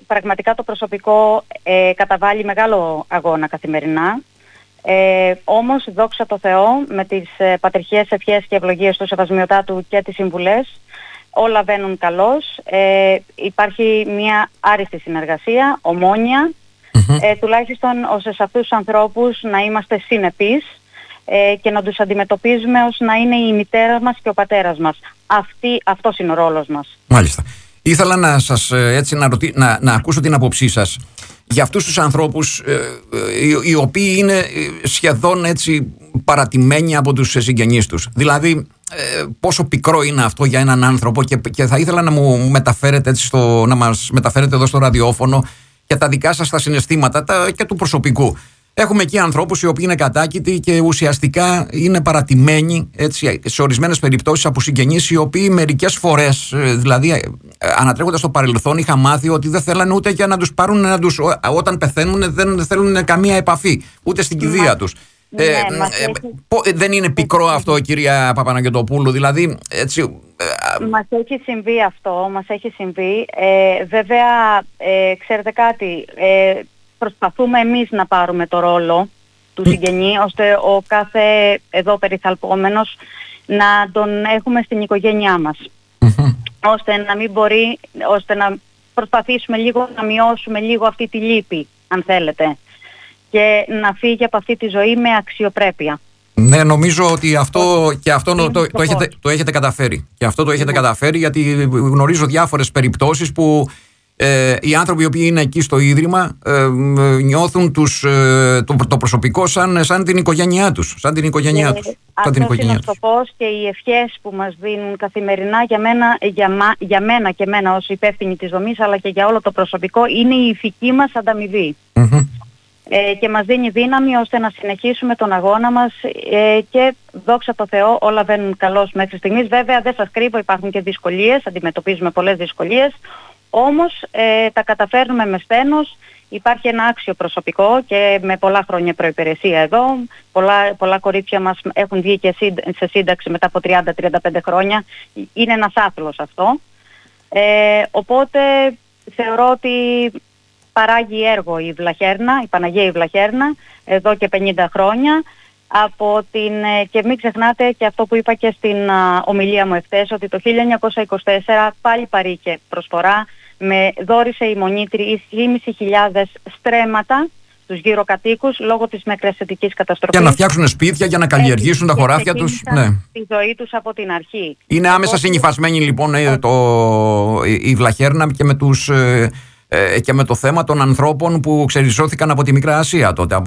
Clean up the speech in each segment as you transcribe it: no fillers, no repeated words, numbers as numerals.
πραγματικά το προσωπικό καταβάλει μεγάλο αγώνα καθημερινά. Όμως, δόξα τω Θεώ, με τις πατριχές ευχές και ευλογίες του Σεβασμιωτά του και τις συμβουλές, όλα βαίνουν καλώς. Υπάρχει μια άριστη συνεργασία, ομόνοια, τουλάχιστον ώστε σε αυτούς τους ανθρώπους να είμαστε συνεπείς και να τους αντιμετωπίζουμε ως να είναι η μητέρα μας και ο πατέρας μας. Αυτός είναι ο ρόλος μας. Μάλιστα. Ήθελα να σας να ακούσω την άποψή σας για αυτούς τους ανθρώπους οι οποίοι είναι σχεδόν έτσι παρατημένοι από τους συγγενείς τους. Δηλαδή πόσο πικρό είναι αυτό για έναν άνθρωπο, και θα ήθελα να μου μεταφέρετε έτσι να μας μεταφέρετε εδώ στο ραδιόφωνο και τα δικά σας τα συναισθήματα και του προσωπικού. Έχουμε εκεί ανθρώπους οι οποίοι είναι κατάκητοι και ουσιαστικά είναι παρατημένοι, έτσι, σε ορισμένες περιπτώσεις από συγγενείς, οι οποίοι μερικές φορές, δηλαδή ανατρέχοντας το παρελθόν, είχα μάθει ότι δεν θέλανε ούτε για να τους πάρουν, όταν πεθαίνουν δεν θέλουν καμία επαφή, ούτε στην κηδεία τους. Δεν είναι πικρό αυτό, κυρία Παπαναγιωτοπούλου? Δηλαδή, έτσι... Μας έχει συμβεί αυτό, μας έχει συμβεί. Βέβαια, ξέρετε κάτι... Προσπαθούμε εμείς να πάρουμε το ρόλο του συγγενή, ώστε ο κάθε εδώ περιθαλπόμενος να τον έχουμε στην οικογένειά μας. Ώστε να μην μπορεί, ώστε να προσπαθήσουμε λίγο να μειώσουμε λίγο αυτή τη λύπη, αν θέλετε, και να φύγει από αυτή τη ζωή με αξιοπρέπεια. Ναι, νομίζω ότι αυτό το έχετε καταφέρει. Και αυτό το έχετε καταφέρει, γιατί γνωρίζω διάφορες περιπτώσεις που οι άνθρωποι οι οποίοι είναι εκεί στο Ίδρυμα νιώθουν το προσωπικό σαν την οικογένειά τους. Αυτό είναι ο σκοπός και οι ευχές που μας δίνουν καθημερινά για μένα και εμένα ως υπεύθυνη της δομής, αλλά και για όλο το προσωπικό, είναι η ηθική μας ανταμοιβή. Και μας δίνει δύναμη ώστε να συνεχίσουμε τον αγώνα μας, και δόξα τω Θεώ όλα βαίνουν καλώς μέχρι στιγμής. Βέβαια, δεν σας κρύβω, υπάρχουν και δυσκολίες, αντιμετωπίζουμε πολλές δυσκολίες. Όμως τα καταφέρνουμε με σθένος. Υπάρχει ένα άξιο προσωπικό και με πολλά χρόνια προϋπηρεσία εδώ. Πολλά κορίτσια μας έχουν βγει και σε σύνταξη μετά από 30-35 χρόνια. Είναι ένας άθλος αυτό. Οπότε θεωρώ ότι παράγει έργο η Βλαχέρνα, η Παναγία η Βλαχέρνα, εδώ και 50 χρόνια. Και μην ξεχνάτε και αυτό που είπα και στην ομιλία μου εχθές, ότι το 1924 πάλι παρήχε προσφορά, δόρισε η Μονή 3.500 στρέμματα στους γύρω κατοίκους λόγω της μικρασιατικής καταστροφής. Για να φτιάξουν σπίτια, για να καλλιεργήσουν τα χωράφια τους. Ναι. Τη ζωή τους από την αρχή. Είναι άμεσα συνυφασμένη λοιπόν η Βλαχέρνα και με το θέμα των ανθρώπων που ξεριζώθηκαν από τη Μικρά Ασία τότε.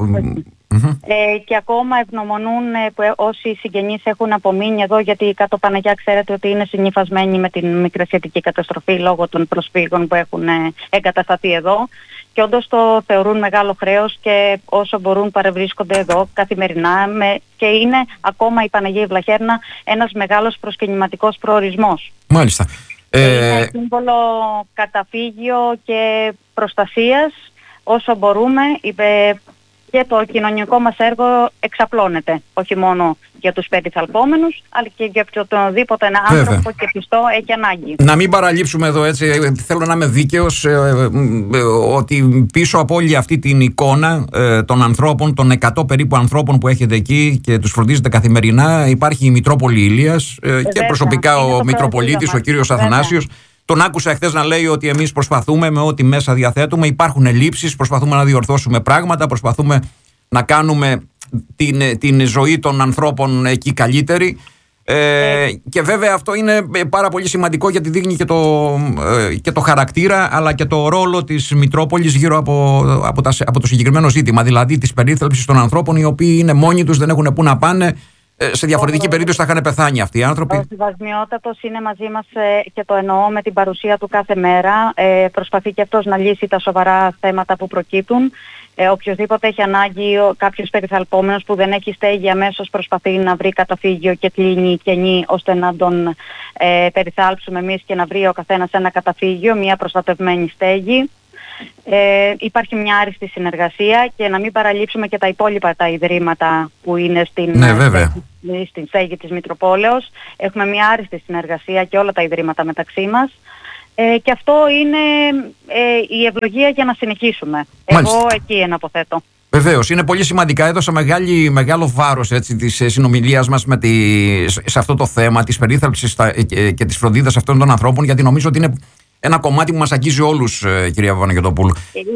Και ακόμα ευγνωμονούν όσοι συγγενείς έχουν απομείνει εδώ, γιατί η Κάτω Παναγιά ξέρετε ότι είναι συνυφασμένη με την μικρασιατική καταστροφή λόγω των προσφύγων που έχουν εγκατασταθεί εδώ, και όντως το θεωρούν μεγάλο χρέος και όσο μπορούν παρευρίσκονται εδώ καθημερινά, και είναι ακόμα η Παναγία η Βλαχέρνα ένας μεγάλος προσκυνηματικός προορισμός. Μάλιστα. Είναι σύμβολο καταφύγιο και προστασίας όσο μπορούμε, και το κοινωνικό μας έργο εξαπλώνεται όχι μόνο για τους περιθαλπόμενους, αλλά και για οποιοδήποτε ένα άνθρωπο και πιστό έχει ανάγκη. Να μην παραλείψουμε εδώ, έτσι, θέλω να είμαι δίκαιος, ότι πίσω από όλη αυτή την εικόνα των ανθρώπων, των 100 περίπου ανθρώπων που έχετε εκεί και τους φροντίζετε καθημερινά, υπάρχει η Μητρόπολη Ηλίας και προσωπικά ο Μητροπολίτης, ο κύριος Αθανάσιος. Τον άκουσα εχθές να λέει ότι εμείς προσπαθούμε με ό,τι μέσα διαθέτουμε. Υπάρχουν ελλείψεις, προσπαθούμε να διορθώσουμε πράγματα, προσπαθούμε να κάνουμε την ζωή των ανθρώπων εκεί καλύτερη. Και βέβαια αυτό είναι πάρα πολύ σημαντικό, γιατί δείχνει και το χαρακτήρα αλλά και το ρόλο της Μητρόπολης γύρω από το συγκεκριμένο ζήτημα. Δηλαδή της περίθαλψης των ανθρώπων οι οποίοι είναι μόνοι τους, δεν έχουν πού να πάνε. Σε διαφορετική περίπτωση θα είχαν πεθάνει αυτοί οι άνθρωποι. Ο Σεβασμιότατος είναι μαζί μας, και το εννοώ με την παρουσία του κάθε μέρα. Προσπαθεί και αυτός να λύσει τα σοβαρά θέματα που προκύπτουν. Οποιοςδήποτε έχει ανάγκη, κάποιος περιθαλπόμενος που δεν έχει στέγη, αμέσως προσπαθεί να βρει καταφύγιο και κλείνει κενή ώστε να τον περιθάλψουμε εμείς και να βρει ο καθένας ένα καταφύγιο, μια προστατευμένη στέγη. Υπάρχει μια άριστη συνεργασία, και να μην παραλείψουμε και τα υπόλοιπα τα ιδρύματα που είναι στην στέγη της Μητροπόλεως. Έχουμε μια άριστη συνεργασία και όλα τα ιδρύματα μεταξύ μας. Και αυτό είναι η ευλογία για να συνεχίσουμε. Μάλιστα. Εγώ εκεί εναποθέτω. Βεβαίως, είναι πολύ σημαντικά. Έδωσα μεγάλο βάρος της συνομιλίας μας σε αυτό το θέμα της περίθαλψης και της φροντίδας αυτών των ανθρώπων, γιατί νομίζω ότι είναι ένα κομμάτι που μας αγγίζει όλους, κυρία Παναγιωτοπούλου.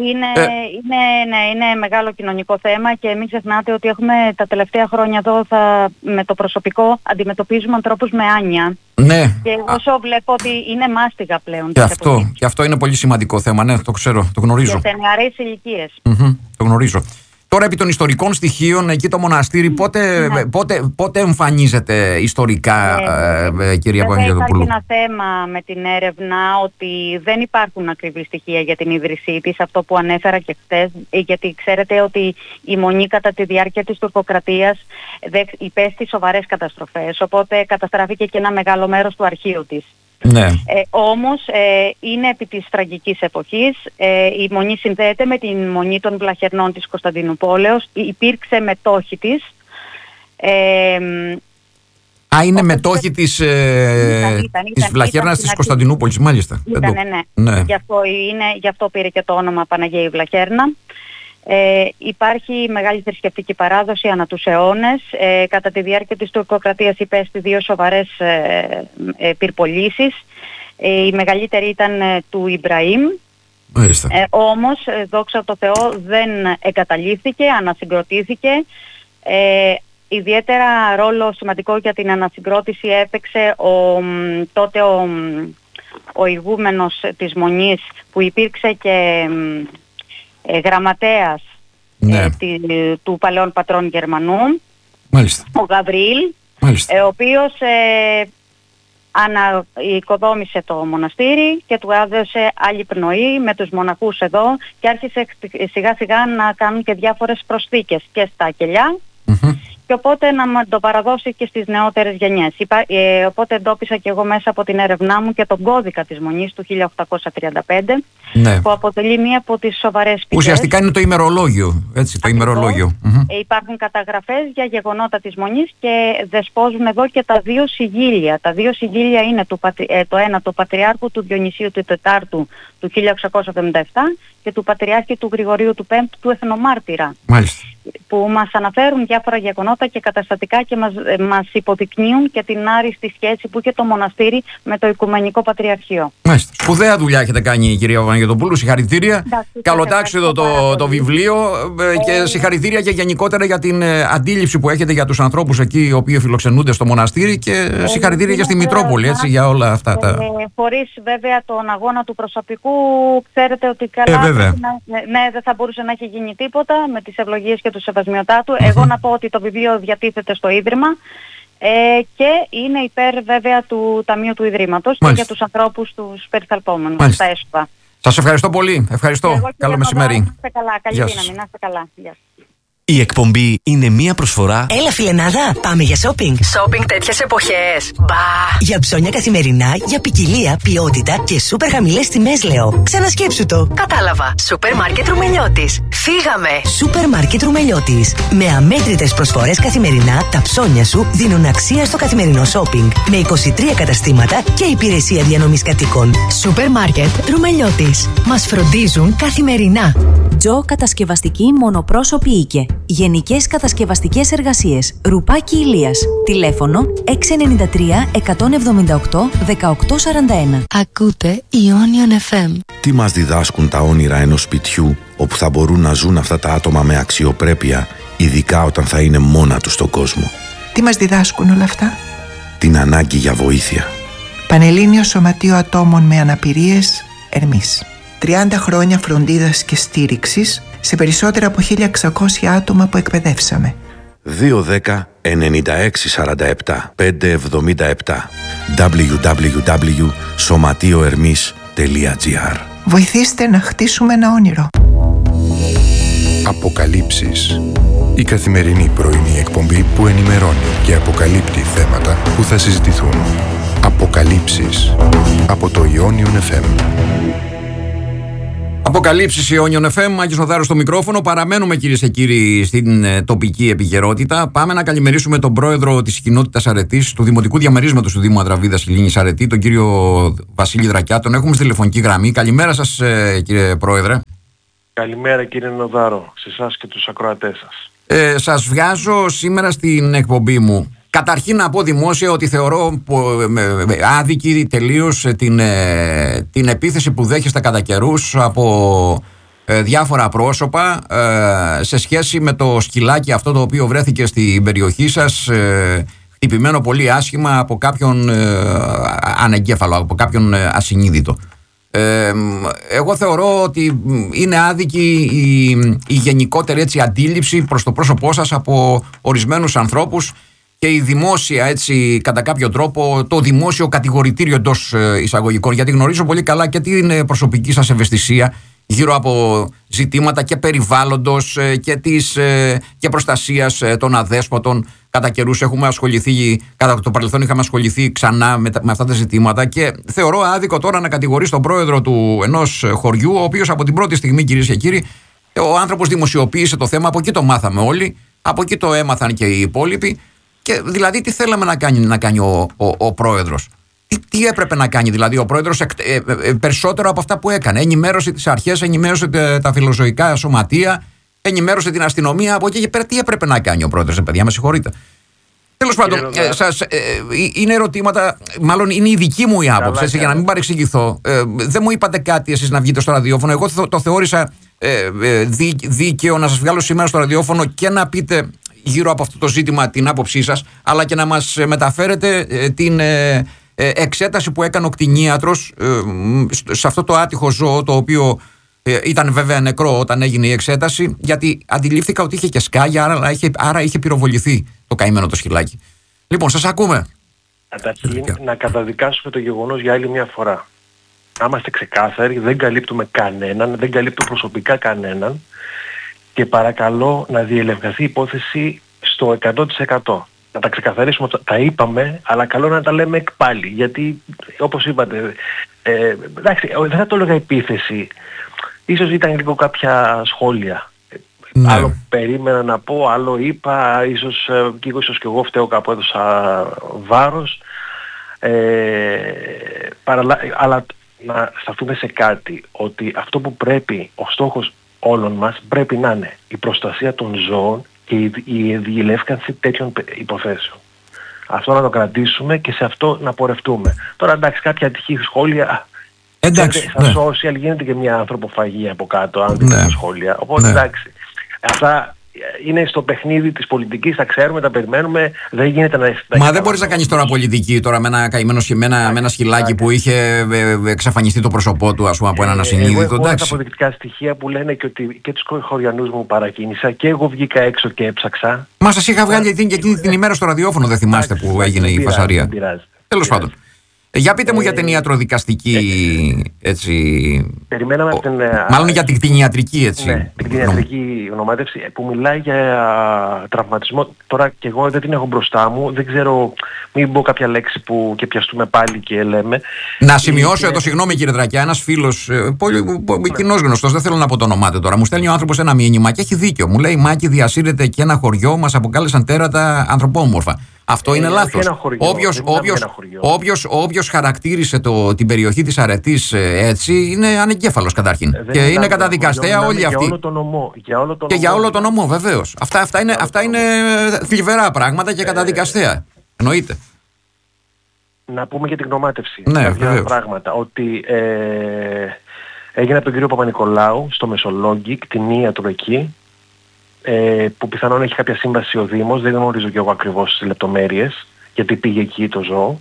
Είναι μεγάλο κοινωνικό θέμα και μην ξεχνάτε ότι έχουμε τα τελευταία χρόνια εδώ με το προσωπικό αντιμετωπίζουμε ανθρώπους με άνοια. Ναι. Και όσο βλέπω ότι είναι μάστιγα πλέον. Και αυτό είναι πολύ σημαντικό θέμα, ναι, το ξέρω, το γνωρίζω. Και σε νεαρές ηλικίες. Το γνωρίζω. Τώρα, επί των ιστορικών στοιχείων, εκεί το μοναστήρι πότε εμφανίζεται ιστορικά, κυρία Παναγιωτοπούλου? Υπάρχει ένα θέμα με την έρευνα ότι δεν υπάρχουν ακριβή στοιχεία για την ίδρυσή της, αυτό που ανέφερα και χθες, γιατί ξέρετε ότι η Μονή κατά τη διάρκεια της τουρκοκρατίας υπέστη σοβαρές καταστροφές, οπότε καταστράφηκε και ένα μεγάλο μέρος του αρχείου της. Ναι. Όμως είναι επί της τραγικής εποχής. Η Μονή συνδέεται με την Μονή των Βλαχερνών της Κωνσταντινούπολεως. Υπήρξε μετόχη της. Είναι μετόχη της Βλαχέρνας της Κωνσταντινούπολης, μάλιστα. Ναι. Γι' αυτό πήρε και το όνομα Παναγία Βλαχέρνα. Υπάρχει μεγάλη θρησκευτική παράδοση ανά τους αιώνες. Κατά τη διάρκεια της τουρκοκρατίας υπέστη 2 σοβαρές πυρπολίσεις. Η μεγαλύτερη ήταν του Ιμπραήμ. Όμως, δόξα τω Θεώ, δεν εγκαταλείφθηκε, ανασυγκροτήθηκε. Ιδιαίτερα ρόλο σημαντικό για την ανασυγκρότηση έπαιξε τότε ο ηγούμενος της Μονής, που υπήρξε και γραμματέας του παλαιών πατρών Γερμανού, ο Γαβρίλ, ο οποίος οικοδόμησε το μοναστήρι και του έδωσε άλλη πνοή με τους μοναχούς εδώ και άρχισε σιγά σιγά να κάνουν και διάφορες προσθήκες και στα κελιά. Και οπότε να το παραδώσει και στις νεότερες γενιές. Οπότε εντόπισα και εγώ μέσα από την έρευνά μου και τον κώδικα της Μονής του 1835, που αποτελεί μία από τις σοβαρές πηγές. Ουσιαστικά είναι το ημερολόγιο, έτσι, το ημερολόγιο. Υπάρχουν καταγραφές για γεγονότα της Μονής και δεσπόζουν εδώ και τα 2 συγγήλια. Τα 2 συγγήλια είναι το ένα του Πατριάρχου του Διονυσίου του Τετάρτου του 1677 και του Πατριάρχη του Γρηγορίου του Πέμπτου του Εθνομάρτυρα. Μάλιστα. Που μας αναφέρουν διάφορα γεγονότα και καταστατικά και μας υποδεικνύουν και την άριστη σχέση που είχε το μοναστήρι με το Οικουμενικό Πατριαρχείο. Μάλιστα. Σπουδαία δουλειά έχετε κάνει, η κυρία Παναγιωτοπούλου. Συγχαρητήρια. Καλοτάξιδο το βιβλίο και συγχαρητήρια και γενικότερα για την αντίληψη που έχετε για τους ανθρώπους εκεί οι οποίοι φιλοξενούνται στο μοναστήρι και συγχαρητήρια και στη Μητρόπολη, έτσι, για όλα αυτά τα. Χωρίς βέβαια τον αγώνα του προσωπικού, ξέρετε ότι καλά δεν θα μπορούσε να έχει γίνει τίποτα με τις ευλογίες και του σεβασμιωτά του. Εγώ να πω ότι το βιβλίο διατίθεται στο Ίδρυμα και είναι υπέρ βέβαια του Ταμείου του Ιδρύματος και για τους ανθρώπους τους περιθαλπόμενους, τα έσοδα. Σας ευχαριστώ πολύ. Ευχαριστώ. Καλό μεσημέρι. Να είστε καλά. Καλή δύναμη. Να είστε καλά. Γεια. Η εκπομπή είναι μία προσφορά. Έλα, φιλενάδα, πάμε για shopping. Shopping τέτοιες εποχές. Μπα. Για ψώνια καθημερινά, για ποικιλία, ποιότητα και σούπερ χαμηλές τιμές, λέω. Ξανασκέψου το. Κατάλαβα. Σούπερ μάρκετ Ρουμελιώτης. Φύγαμε. Σούπερ μάρκετ Ρουμελιώτης. Με αμέτρητες προσφορές καθημερινά, τα ψώνια σου δίνουν αξία στο καθημερινό shopping. Με 23 καταστήματα και υπηρεσία διανομής κατοίκων. Σούπερ μάρκετ Ρουμελιώτης. Μας φροντίζουν καθημερινά. Τζο Κατασκευαστική Μονοπρόσωπη Οίκε. Γενικές κατασκευαστικές εργασίες. Ρουπάκι Ηλίας. Τηλέφωνο 693 178 1841. Ακούτε Ionion FM. Τι μας διδάσκουν τα όνειρα ενός σπιτιού όπου θα μπορούν να ζουν αυτά τα άτομα με αξιοπρέπεια, ειδικά όταν θα είναι μόνα τους στον κόσμο? Τι μας διδάσκουν όλα αυτά? Την ανάγκη για βοήθεια. Πανελλήνιο Σωματείο Ατόμων με Αναπηρίες, Ερμής. 30 χρόνια φροντίδας και στήριξης σε περισσότερα από 1.600 άτομα που εκπαιδεύσαμε. 210 9647 577 www.somatioermis.gr. Βοηθήστε να χτίσουμε ένα όνειρο. Αποκαλύψεις. Η καθημερινή πρωινή εκπομπή που ενημερώνει και αποκαλύπτει θέματα που θα συζητηθούν. Αποκαλύψεις από το Ionion FM. Αποκαλύψεις Ιόνιον FM, Άκης Νοδάρος στο μικρόφωνο. Παραμένουμε, κυρίες και κύριοι, στην τοπική επικαιρότητα. Πάμε να καλημερίσουμε τον πρόεδρο της κοινότητας Αρετής, του Δημοτικού Διαμερίσματος του Δήμου Ανδραβίδας Λίνης Αρετή, τον κύριο Βασίλη Δρακιά. Τον έχουμε στη τηλεφωνική γραμμή. Καλημέρα σας, κύριε πρόεδρε. Καλημέρα, κύριε Νοδάρο, σε εσάς και τους ακροατές σας. Σας βγάζω σήμερα στην εκπομπή μου. Καταρχήν να πω δημόσια ότι θεωρώ άδικη τελείως την επίθεση που δέχεστε κατά καιρούς από διάφορα πρόσωπα σε σχέση με το σκυλάκι αυτό το οποίο βρέθηκε στην περιοχή σας, χτυπημένο πολύ άσχημα από κάποιον ανεγκέφαλο, από κάποιον ασυνείδητο. Εγώ θεωρώ ότι είναι άδικη η γενικότερη έτσι αντίληψη προς το πρόσωπό σας από ορισμένους ανθρώπους και η δημόσια, έτσι, κατά κάποιο τρόπο, το δημόσιο κατηγορητήριο εντός εισαγωγικών, γιατί γνωρίζω πολύ καλά και την προσωπική σας ευαισθησία γύρω από ζητήματα και περιβάλλοντος και προστασίας των αδέσποτων. Κατά καιρούς έχουμε ασχοληθεί, κατά το παρελθόν είχαμε ασχοληθεί ξανά με αυτά τα ζητήματα και θεωρώ άδικο τώρα να κατηγορεί τον πρόεδρο του ενός χωριού, ο οποίος από την πρώτη στιγμή, κυρίες και κύριοι, ο άνθρωπος δημοσιοποίησε το θέμα, από εκεί το μάθαμε όλοι, από εκεί το έμαθαν και οι υπόλοιποι. Και δηλαδή τι θέλαμε να κάνει ο πρόεδρος. Τι έπρεπε να κάνει δηλαδή ο πρόεδρος περισσότερο από αυτά που έκανε. Ενημέρωσε τις αρχές, ενημέρωσε τα φιλοζωικά σωματεία, ενημέρωσε την αστυνομία. Από εκεί και πέρα τι έπρεπε να κάνει ο πρόεδρος, παιδιά, με συγχωρείτε. Τέλος πάντων, είναι ερωτήματα, μάλλον είναι η δική μου η άποψη, έτσι, για να μην παρεξηγηθώ. Δεν μου είπατε κάτι εσείς να βγείτε στο ραδιόφωνο. Εγώ το θεώρησα δίκαιο να σας βγάλω σήμερα στο ραδιόφωνο και να πείτε γύρω από αυτό το ζήτημα την άποψή σας, αλλά και να μας μεταφέρετε την εξέταση που έκανε ο κτηνίατρος σε αυτό το άτυχο ζώο, το οποίο ήταν βέβαια νεκρό όταν έγινε η εξέταση, γιατί αντιλήφθηκα ότι είχε και σκάγια, άρα είχε πυροβοληθεί το καημένο το σκυλάκι. Λοιπόν, σας ακούμε. Καταρχήν, να καταδικάσουμε το γεγονός για άλλη μια φορά. Να είμαστε ξεκάθαροι, δεν καλύπτουμε κανέναν, δεν καλύπτω προσωπικά κανέναν και παρακαλώ να διελευκανθεί η υπόθεση στο 100%. Να τα ξεκαθαρίσουμε, τα είπαμε, αλλά καλό να τα λέμε εκ πάλι, γιατί όπως είπατε, εντάξει, δεν θα το έλεγα επίθεση, ίσως ήταν λίγο κάποια σχόλια. Ναι. Άλλο περίμενα να πω, άλλο είπα, ίσως και εγώ φταίω, κάπου έδωσα βάρος, αλλά να σταθούμε σε κάτι, ότι αυτό που πρέπει, ο στόχος όλων μας πρέπει να είναι η προστασία των ζώων και η διελεύκανση τέτοιων υποθέσεων. Αυτό να το κρατήσουμε και σε αυτό να πορευτούμε. Τώρα εντάξει, κάποια ατυχή σχόλια, εντάξει, στα social γίνεται και μια ανθρωποφαγία από κάτω, αν δείτε τα σχόλια. Οπότε εντάξει, αυτά είναι στο παιχνίδι της πολιτικής, τα ξέρουμε, τα περιμένουμε, δεν γίνεται να... Μα δεν μπορείς να κάνεις τώρα πολιτική τώρα με ένα καημένο με ένα σκυλάκι που είχε εξαφανιστεί το πρόσωπό του, ας πούμε, από έναν ασυνείδητο. Εγώ έχω τα αποδεικτικά στοιχεία που λένε και ότι και τους χωριανούς μου παρακίνησα και εγώ βγήκα έξω και έψαξα. Μα σας είχα βγάλει εκείνη την ημέρα στο ραδιόφωνο, δεν θυμάστε που έγινε η φασαρία. Τέλος πάντων. Για πείτε μου για την ιατροδικαστική, έτσι... Περιμέναμε μάλλον για την κτηνιατρική, έτσι. Ναι, την κτηνιατρική ονομάτευση που μιλάει για τραυματισμό. Τώρα και εγώ δεν την έχω μπροστά μου, δεν ξέρω, μην πω κάποια λέξη που και πιαστούμε πάλι και λέμε. Να σημειώσω εδώ, συγγνώμη κύριε Δρακιά, ένας φίλος, πολύ κοινός γνωστός, δεν θέλω να πω το όνομά του τώρα, μου στέλνει ο άνθρωπος ένα μήνυμα και έχει δίκιο. Μου λέει, Μάκη, διασύρεται και ένα χωριό, μας αποκάλεσαν τέρατα ανθρωπόμορφα. Αυτό είναι λάθος. Όποιος χαρακτήρισε την περιοχή της Αρετής έτσι είναι ανεγκέφαλος καταρχήν. Και είναι καταδικαστέα όλοι αυτοί. Και για όλο τον νομό, βεβαίως. Αυτά είναι θλιβερά πράγματα και καταδικαστέα. Εννοείται. Να πούμε για την γνωμάτευση. Ναι, βεβαίως. Πράγματα. Ότι έγινε από τον κύριο Παπα-Νικολάου στο Μεσολόγγι, κτηνίατρο εκεί, που πιθανόν έχει κάποια σύμβαση ο Δήμος, δεν γνωρίζω και εγώ ακριβώς τις λεπτομέρειες, γιατί πήγε εκεί το ζώο.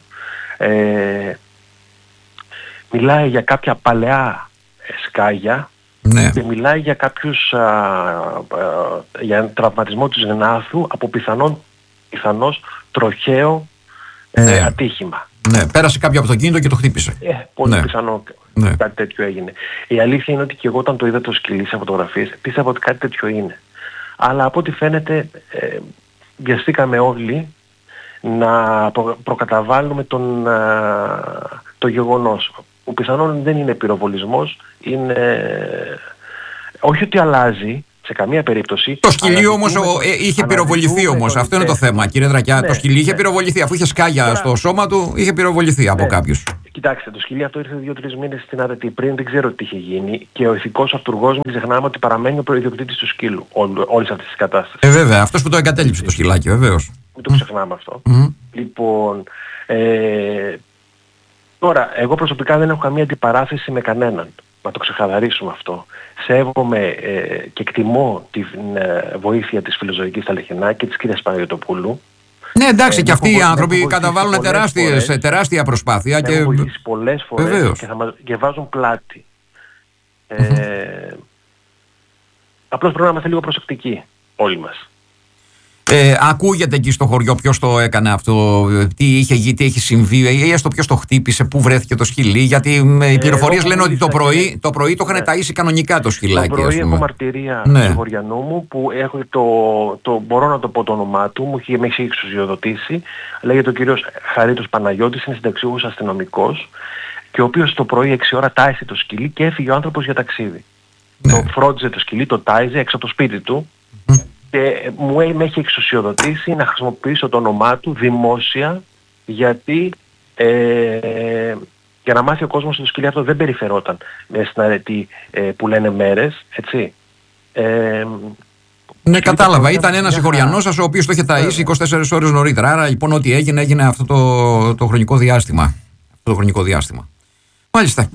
Μιλάει για κάποια παλαιά σκάγια, ναι, και μιλάει για κάποιους για τραυματισμό της γνάθου από πιθανώς τροχαίο ατύχημα. Ναι, πέρασε κάποιο από το κίνητο και το χτύπησε. Πολύ πιθανό κάτι τέτοιο έγινε. Η αλήθεια είναι ότι και εγώ όταν το είδα το σκυλί σε φωτογραφίες πίστευα ότι κάτι τέτοιο είναι. Αλλά από ό,τι φαίνεται βιαστήκαμε όλοι να προκαταβάλουμε το γεγονός. που πιθανόν δεν είναι πυροβολισμός, είναι... όχι ότι αλλάζει σε καμία περίπτωση. Το σκυλί όμως είχε πυροβοληθεί όμως, αυτό είναι το θέμα, κύριε Δρακιά. Το σκυλί είχε πυροβοληθεί, αφού είχε σκάγια στο σώμα του, είχε πυροβοληθεί από κάποιους. Κοιτάξτε, το σκυλί αυτό ήρθε 2-3 μήνες στην Αρετή. Πριν δεν ξέρω τι είχε γίνει και ο ηθικός αυτουργός, μην ξεχνάμε ότι παραμένει ο προϊδιοκτήτης του σκύλου όλης αυτής της κατάστασης. Βέβαια, αυτός που το εγκατέλειψε το σκυλάκι, βεβαίως. Μην το ξεχνάμε αυτό. Λοιπόν, τώρα, εγώ προσωπικά δεν έχω καμία αντιπαράθεση με κανέναν. Να το ξεκαθαρίσουμε αυτό. Σέβομαι και εκτιμώ τη βοήθεια της Φιλοζωικής Ταλαιχινά και της κυρίας Παναγιωτοπούλου. Ναι, εντάξει, και αυτοί οι άνθρωποι καταβάλουν τεράστια προσπάθεια. Έχουν βοηθήσει πολλές φορές και βάζουν πλάτη. Απλώς πρέπει να είμαστε λίγο προσεκτικοί όλοι μας. Ακούγεται εκεί στο χωριό ποιος το έκανε αυτό, τι έχει συμβεί, ή έστω ποιος το χτύπησε, πού βρέθηκε το σκυλί, γιατί οι πληροφορίες λένε ότι το πρωί το είχαν ταΐσει κανονικά το σκυλάκι. Το πρωί έχω μαρτυρία του χωριανού μου που έχω μπορώ να το πω το όνομά του, με έχει εξουσιοδοτήσει. Λέγεται ο κύριος Χαρίτος Παναγιώτης, είναι συνταξιούχος αστυνομικός και ο οποίος το πρωί 6 ώρα τάισε το σκυλί και έφυγε ο άνθρωπος για ταξίδι. Το φρόντιζε το σκυλί, το τάιζε έξω από το σπίτι του. Και με έχει εξουσιοδοτήσει να χρησιμοποιήσω το όνομά του δημόσια, γιατί για να μάθει ο κόσμος ότι το σκυλί αυτό δεν περιφερόταν στην Αρετή που λένε μέρες, έτσι. Ναι, κατάλαβα. Ήταν ένας συγχωριανός σας ο οποίος το είχε ταΐσει 24 ώρες νωρίτερα. Άρα λοιπόν ό,τι έγινε αυτό το χρονικό διάστημα. Μάλιστα.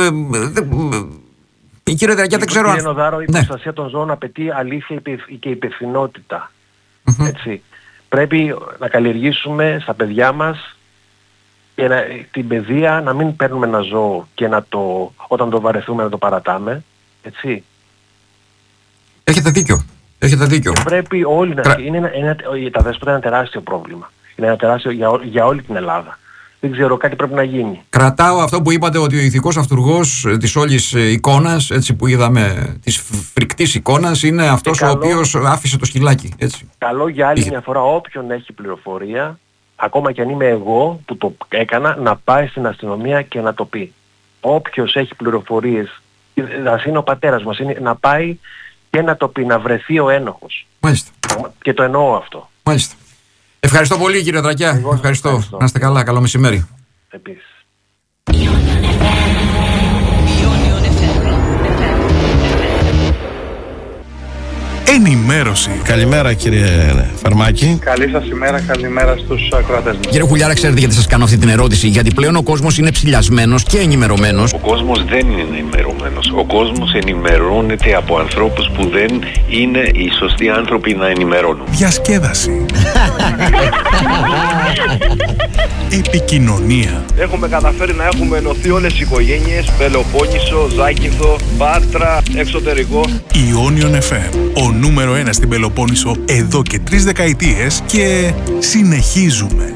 Κύριε Δρακιά, δεν ξέρω αν... Κύριε Νοδάρο, η προστασία των ζώων απαιτεί αλήθεια και υπευθυνότητα. Έτσι. Πρέπει να καλλιεργήσουμε στα παιδιά μας και την παιδεία, να μην παίρνουμε ένα ζώο και όταν το βαρεθούμε να το παρατάμε. Έτσι. Έχετε δίκιο. Και πρέπει όλοι να... Τα δέσποτα είναι ένα τεράστιο πρόβλημα. Είναι ένα τεράστιο για όλη την Ελλάδα. Δεν ξέρω, κάτι πρέπει να γίνει. Κρατάω αυτό που είπατε, ότι ο ηθικός αυτουργός της όλης εικόνας, έτσι που είδαμε, της φρικτής εικόνας, είναι αυτός ο οποίος άφησε το σκυλάκι. Έτσι. Καλό για άλλη μια φορά όποιον έχει πληροφορία, ακόμα και αν είμαι εγώ που το έκανα, να πάει στην αστυνομία και να το πει. Όποιος έχει πληροφορίες, ας είναι ο πατέρας μας, να πάει και να το πει, να βρεθεί ο ένοχος. Μάλιστα. Και το εννοώ αυτό. Μάλιστα. Ευχαριστώ πολύ, κύριε Δρακιά. Ευχαριστώ. Να είστε καλά. Καλό μεσημέρι. Επίσης. Ενημέρωση. Καλημέρα, κύριε Φαρμάκη. Καλή σας ημέρα, καλημέρα στους ακροατές μας. Κύριε Χουλιάρα, ξέρετε γιατί σας κάνω αυτή την ερώτηση? Γιατί πλέον ο κόσμος είναι ψηλιασμένος και ενημερωμένος. Ο κόσμος δεν είναι ενημερωμένος. Ο κόσμος ενημερώνεται από ανθρώπους που δεν είναι οι σωστοί άνθρωποι να ενημερώνουν. Διασκέδαση. Επικοινωνία. Έχουμε καταφέρει να έχουμε ενωθεί όλες οι οικογένειες, Πελοπόννησο, Ζάκυνθο, Πάτρα, εξωτερικό. Ιόνιον FM, ο νούμερο 1 στην Πελοπόννησο εδώ και 3 δεκαετίες και συνεχίζουμε.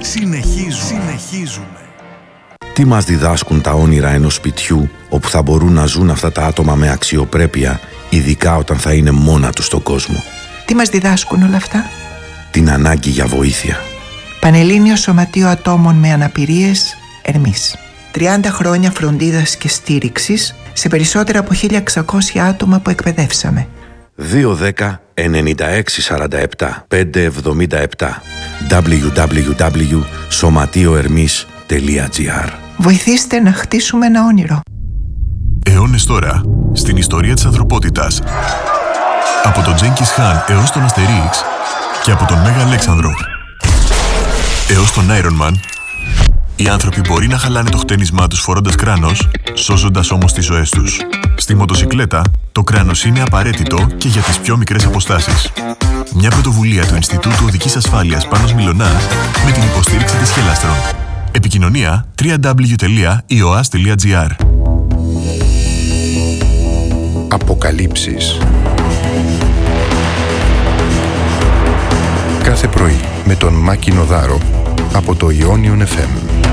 Τι μας διδάσκουν τα όνειρα ενός σπιτιού όπου θα μπορούν να ζουν αυτά τα άτομα με αξιοπρέπεια, ειδικά όταν θα είναι μόνα τους στον κόσμο? Τι μας διδάσκουν όλα αυτά? Την ανάγκη για βοήθεια. Πανελλήνιο Σωματείο Ατόμων με Αναπηρίες, Ερμής. 30 χρόνια φροντίδας και στήριξης σε περισσότερα από 1.600 άτομα που εκπαιδεύσαμε. 210-9647-577 www.somatioermis.gr. Βοηθήστε να χτίσουμε ένα όνειρο. Αιώνες τώρα, στην ιστορία της ανθρωπότητας. Από τον Τζένκις Χάν έως τον Αστερίξ και από τον Μέγα Αλέξανδρο έως τον Iron Man, οι άνθρωποι μπορεί να χαλάνε το χτένισμά τους φορώντας κράνος, σώζοντας όμως τις ζωές τους. Στη μοτοσικλέτα, το κράνος είναι απαραίτητο και για τις πιο μικρές αποστάσεις. Μια πρωτοβουλία του Ινστιτούτου Οδικής Ασφάλειας Πάνος Μιλωνάς με την υποστήριξη της Χελάστρον. Επικοινωνία www.ioas.gr. Αποκαλύψεις. Κάθε πρωί με τον Μάκη Νοδάρο από το Ιόνιον FM.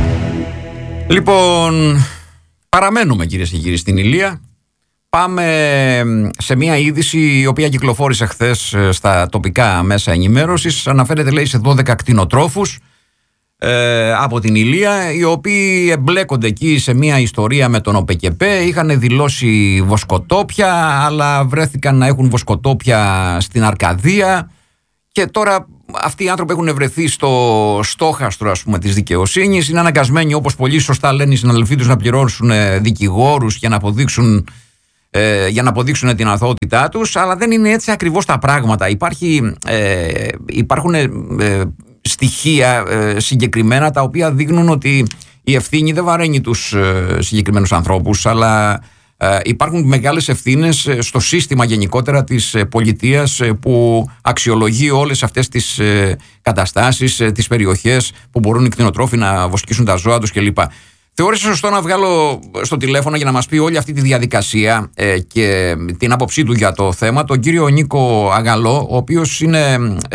Λοιπόν, παραμένουμε κυρίες και κύριοι στην Ηλία. Πάμε σε μια είδηση η οποία κυκλοφόρησε χθες στα τοπικά μέσα ενημέρωσης. Αναφέρεται, λέει, σε 12 κτηνοτρόφους από την Ηλία, οι οποίοι εμπλέκονται εκεί σε μια ιστορία με τον ΟΠΕΚΕΠΕ. Είχαν δηλώσει βοσκοτόπια, αλλά βρέθηκαν να έχουν βοσκοτόπια στην Αρκαδία, και τώρα αυτοί οι άνθρωποι έχουν βρεθεί στο στόχαστρο, ας πούμε, της δικαιοσύνης. Είναι αναγκασμένοι, όπως πολύ σωστά λένε οι συναδελφοί τους, να πληρώσουν δικηγόρους για να αποδείξουν την αθωότητά τους, αλλά δεν είναι έτσι ακριβώς τα πράγματα. Υπάρχουν στοιχεία συγκεκριμένα τα οποία δείχνουν ότι η ευθύνη δεν βαραίνει τους συγκεκριμένους ανθρώπους, αλλά υπάρχουν μεγάλες ευθύνες στο σύστημα γενικότερα της πολιτείας, που αξιολογεί όλες αυτές τις καταστάσεις, τις περιοχές που μπορούν οι κτηνοτρόφοι να βοσκήσουν τα ζώα τους κλπ. Θεώρησα σωστό να βγάλω στο τηλέφωνο για να μας πει όλη αυτή τη διαδικασία και την άποψή του για το θέμα τον κύριο Νίκο Αγαλό, ο οποίος είναι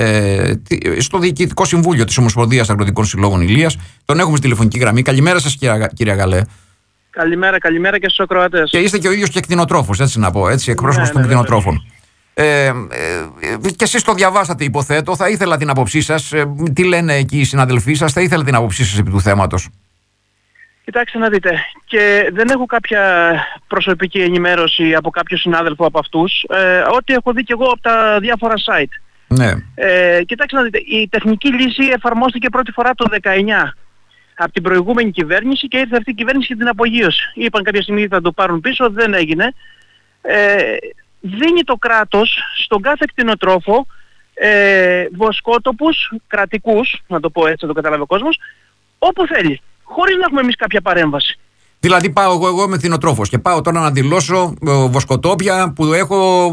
στο Διοικητικό Συμβούλιο της Ομοσπονδίας Αγροτικών Συλλόγων Ηλίας. Τον έχουμε στη τηλεφωνική γραμμή. Καλημέρα σας, κύριε Αγαλέ. Καλημέρα και στους ακροατές. Και είστε και ο ίδιος και κτηνοτρόφος, έτσι να πω, έτσι, εκπρόσωπος των κτηνοτρόφων. Και εσείς το διαβάσατε, υποθέτω. Θα ήθελα την άποψή σας. Τι λένε εκεί οι συναδελφοί σας, θα ήθελα την άποψή σας επί του θέματος. Κοιτάξτε να δείτε, και δεν έχω κάποια προσωπική ενημέρωση από κάποιο συνάδελφο από αυτούς, ό,τι έχω δει και εγώ από τα διάφορα site. Ναι. Κοιτάξτε να δείτε, η τεχνική λύση εφαρμόστηκε πρώτη φορά το 19 από την προηγούμενη κυβέρνηση, και ήρθε αυτή η κυβέρνηση και την απογείωσε. Είπαν κάποια στιγμή θα το πάρουν πίσω, δεν έγινε. Δίνει το κράτος στον κάθε κτηνοτρόφο βοσκότοπους κρατικούς, να το πω έτσι, να το καταλάβει ο κόσμος, όπου θέλει, χωρίς να έχουμε εμείς κάποια παρέμβαση. Δηλαδή πάω εγώ είμαι κτηνοτρόφος και πάω τώρα να δηλώσω βοσκοτόπια που έχω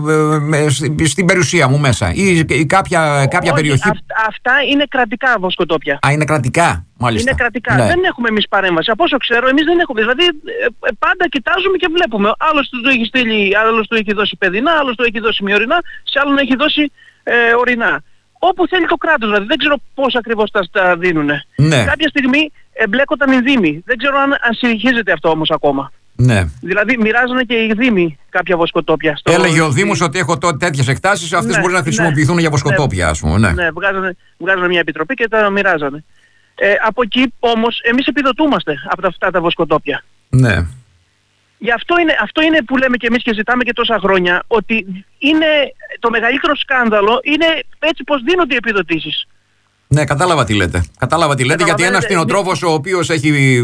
στην περιουσία μου μέσα ή κάποια περιοχή. Αυτά είναι κρατικά βοσκοτόπια. Α, είναι κρατικά, μάλιστα. Είναι κρατικά. Ναι. Δεν έχουμε εμείς παρέμβαση. Από όσο ξέρω, εμείς δεν έχουμε. Δηλαδή πάντα κοιτάζουμε και βλέπουμε. Άλλος του έχει στείλει, άλλος του έχει δώσει παιδινά, άλλος του έχει δώσει μειωρινά, σε άλλον έχει δώσει ορεινά. Όπου θέλει το κράτος, δηλαδή δεν ξέρω πώς ακριβώς τα δίνουν. Ναι. Κάποια στιγμή εμπλέκονταν οι δήμοι. Δεν ξέρω αν συνεχίζεται αυτό όμως ακόμα. Ναι. Δηλαδή μοιράζανε και οι δήμοι κάποια βοσκοτόπια. Έλεγε ο Δήμος ότι έχω τέτοιες εκτάσεις, αυτές μπορεί να χρησιμοποιηθούν για βοσκοτόπια, ας πούμε. Ναι, βγάζανε μια επιτροπή και τα μοιράζανε. Από εκεί όμως εμείς επιδοτούμαστε από αυτά τα βοσκοτόπια. Ναι. Γι' αυτό είναι που λέμε και εμείς και ζητάμε και τόσα χρόνια, ότι είναι το μεγαλύτερο σκάνδαλο είναι έτσι πως δίνονται οι επιδοτήσεις. Ναι, κατάλαβα τι λέτε. Γιατί ένας κτηνοτρόφος ο οποίος έχει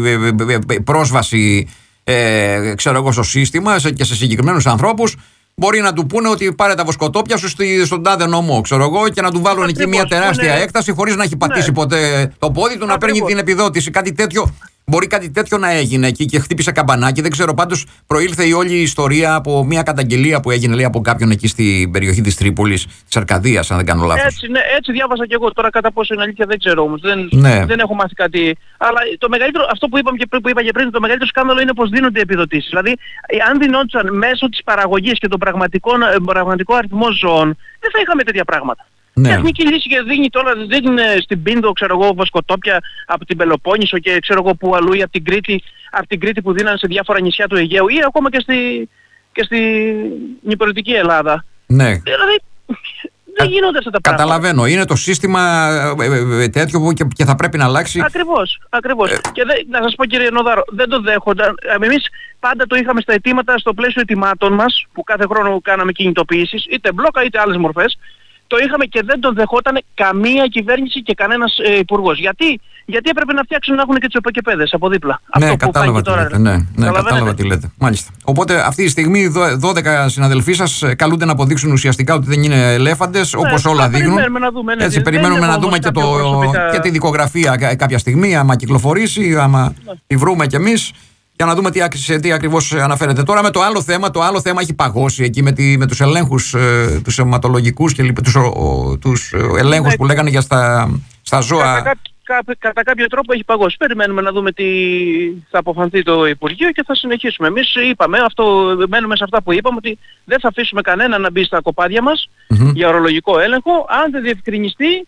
πρόσβαση ξέρω εγώ στο σύστημα και σε συγκεκριμένους ανθρώπους, μπορεί να του πούνε ότι πάρε τα βοσκοτόπια σου στον τάδε νομό, ξέρω εγώ, και να του βάλουν εκεί μια τεράστια έκταση χωρίς να έχει πατήσει ποτέ το πόδι του, να παίρνει την επιδότηση. Μπορεί κάτι τέτοιο να έγινε εκεί και χτύπησε καμπανάκι. Δεν ξέρω, πάντως προήλθε η όλη ιστορία από μια καταγγελία που έγινε, λέει, από κάποιον εκεί στην περιοχή της Τρίπολης, της Αρκαδίας, αν δεν κάνω λάθος. Έτσι διάβασα και εγώ. Τώρα κατά πόσο είναι αλήθεια δεν ξέρω όμως. Δεν έχω μάθει κάτι. Αλλά το μεγαλύτερο, αυτό που είπα και πριν, το μεγαλύτερο σκάνδαλο είναι πως δίνονται επιδοτήσεις. Δηλαδή, αν δινόντουσαν μέσω της παραγωγής και των πραγματικό αριθμό ζώων, δεν θα είχαμε τέτοια πράγματα. Ναι. Η εθνική λύση και δίνει στην Πίνδο, ξέρω εγώ, βοσκοτόπια από την Πελοπόννησο και ξέρω εγώ που αλλού, ή από την Κρήτη που δίνανε σε διάφορα νησιά του Αιγαίου, ή ακόμα και στη νηπιρωτική Ελλάδα. Ναι. Δηλαδή δεν γίνονται αυτά τα πράγματα. Καταλαβαίνω. Είναι το σύστημα τέτοιο που και θα πρέπει να αλλάξει. Ακριβώς. Και να σας πω, κύριε Νοδάρο, δεν το δέχονταν. Εμείς πάντα το είχαμε στα αιτήματα, στο πλαίσιο αιτημάτων μας, που κάθε χρόνο κάναμε κινητοποιήσεις, είτε μπλόκα είτε άλλες μορφές. Το είχαμε και δεν τον δεχόταν καμία κυβέρνηση και κανένας υπουργός. Γιατί έπρεπε να φτιάξουν να έχουν και τις ΟΠΕΚΕΠΕΔες από δίπλα. Ναι, κατάλαβα τι λέτε. Ναι, κατάλαβα τι λέτε. Μάλιστα. Οπότε αυτή τη στιγμή 12 συναδελφοί σας καλούνται να αποδείξουν ουσιαστικά ότι δεν είναι ελέφαντες, όπως όλα δείχνουν. Έτσι, περιμένουμε να δούμε και τη δικογραφία κάποια στιγμή, άμα κυκλοφορήσει, άμα τη βρούμε κι εμείς, για να δούμε τι ακριβώς αναφέρεται. Τώρα με το άλλο θέμα έχει παγώσει εκεί με τους ελέγχους, τους αιματολογικούς και τους ελέγχους που λέγανε για στα ζώα. Κατά κάποιο τρόπο έχει παγώσει. Περιμένουμε να δούμε τι θα αποφανθεί το Υπουργείο και θα συνεχίσουμε. Εμείς μένουμε σε αυτά που είπαμε, ότι δεν θα αφήσουμε κανένα να μπει στα κοπάδια μας για ορολογικό έλεγχο, αν δεν διευκρινιστεί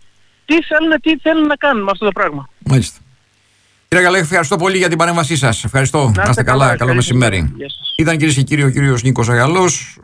τι θέλουν να κάνουν με αυτό το πράγμα. Μάλιστα. Κύριε Αγαλέ, ευχαριστώ πολύ για την παρέμβασή σας. Ευχαριστώ. Να είστε καλά. Καλό μεσημέρι. Ήταν, κυρίες και κύριοι, ο κύριος Νίκος Αγαλός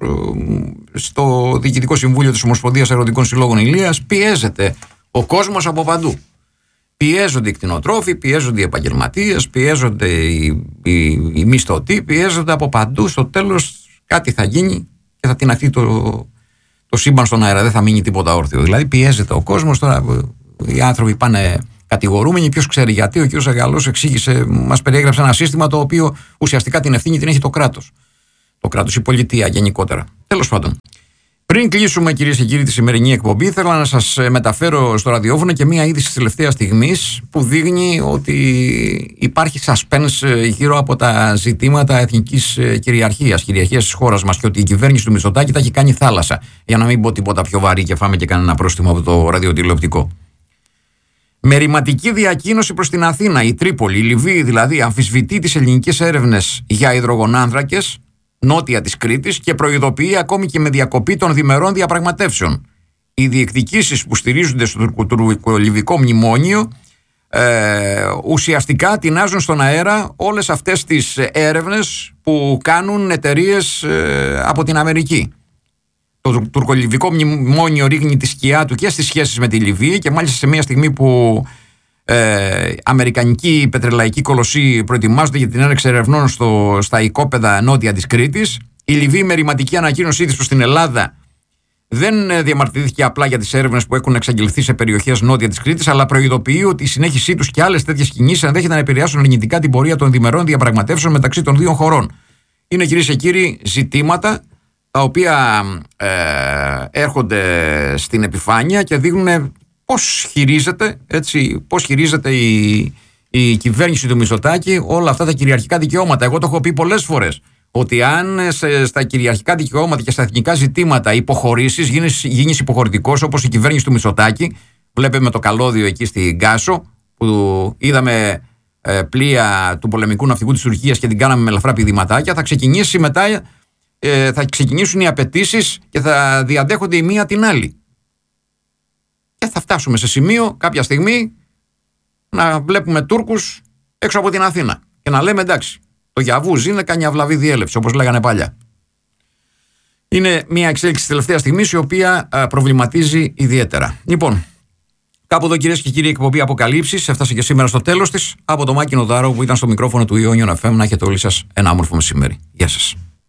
στο Διοικητικό Συμβούλιο της Ομοσπονδίας Αγροτικών Συλλόγων Ηλίας. Πιέζεται ο κόσμος από παντού. Πιέζονται οι κτηνοτρόφοι, πιέζονται οι επαγγελματίες, πιέζονται οι μισθωτοί, πιέζονται από παντού. Στο τέλος κάτι θα γίνει και θα τιναχθεί το σύμπαν στον αέρα. Δεν θα μείνει τίποτα όρθιο. Δηλαδή πιέζεται ο κόσμος. Τώρα οι άνθρωποι πάνε κατηγορούμενοι. Ποιος ξέρει γιατί. Ο κ. Αγαλός εξήγησε, μας περιέγραψε ένα σύστημα το οποίο ουσιαστικά την ευθύνη την έχει το κράτος. Το κράτος, η πολιτεία γενικότερα. Τέλος πάντων. Πριν κλείσουμε, κυρίες και κύριοι, τη σημερινή εκπομπή, ήθελα να σας μεταφέρω στο ραδιόφωνο και μία είδηση της τελευταίας στιγμής που δείχνει ότι υπάρχει suspense γύρω από τα ζητήματα εθνικής κυριαρχίας της χώρας μας και ότι η κυβέρνηση του Μητσοτάκη τα έχει κάνει θάλασσα. Για να μην πω τίποτα πιο βαρύ και φάμε και κανένα πρόστιμο από το ραδιοτηλεοπτικό. Με ρηματική διακοίνωση προς την Αθήνα, η Τρίπολη, η Λιβύη δηλαδή, αμφισβητεί τις ελληνικές έρευνες για υδρογονάνθρακες νότια της Κρήτης και προειδοποιεί ακόμη και με διακοπή των διμερών διαπραγματεύσεων. Οι διεκδικήσεις που στηρίζονται στο τουρκολιβικό μνημόνιο ουσιαστικά τεινάζουν στον αέρα όλες αυτές τις έρευνες που κάνουν εταιρείες από την Αμερική. Το τουρκολιβικό μνημόνιο ρίχνει τη σκιά του και στις σχέσεις με τη Λιβύη και μάλιστα σε μια στιγμή που αμερικανικοί πετρελαϊκοί κολοσσοί προετοιμάζονται για την έναρξη ερευνών στα οικόπεδα νότια της Κρήτης. Η Λιβύη με ρηματική ανακοίνωσή της προς την Ελλάδα δεν διαμαρτυρήθηκε απλά για τις έρευνες που έχουν εξαγγελθεί σε περιοχές νότια της Κρήτης, αλλά προειδοποιεί ότι η συνέχισή τους και άλλες τέτοιες κινήσεις ενδέχεται να επηρεάσουν αρνητικά την πορεία των διμερών διαπραγματεύσεων μεταξύ των δύο χωρών. Είναι, κυρίες και κύριοι, ζητήματα τα οποία έρχονται στην επιφάνεια και δείχνουν πώς χειρίζεται η κυβέρνηση του Μητσοτάκη όλα αυτά τα κυριαρχικά δικαιώματα. Εγώ το έχω πει πολλές φορές, ότι αν στα κυριαρχικά δικαιώματα και στα εθνικά ζητήματα υποχωρήσεις, γίνεις υποχωρητικός όπως η κυβέρνηση του Μητσοτάκη. Βλέπετε με το καλώδιο εκεί στην Κάσο που είδαμε πλοία του πολεμικού ναυτικού της Τουρκίας και την κάναμε με ελαφρά πηδηματάκια. Θα ξεκινήσει μετά, θα ξεκινήσουν οι απαιτήσεις και θα διαδέχονται η μία την άλλη. Και θα φτάσουμε σε σημείο κάποια στιγμή να βλέπουμε Τούρκους έξω από την Αθήνα και να λέμε εντάξει, το Γιαβούζ είναι κάνει αυλαβή διέλευση, όπως λέγανε παλιά. Είναι μια εξέλιξη της τελευταίας στιγμής η οποία προβληματίζει ιδιαίτερα. Λοιπόν, κάπου εδώ, κυρίες και κύριοι, η εκπομπή Αποκαλύψεις έφτασε και σήμερα στο τέλος της. Από το Μάκη Νοδάρο που ήταν στο μικρόφωνο του Ιόνιον FM, να έχετε όλοι σας ένα όμορφο μεσημέρι. Γεια σας.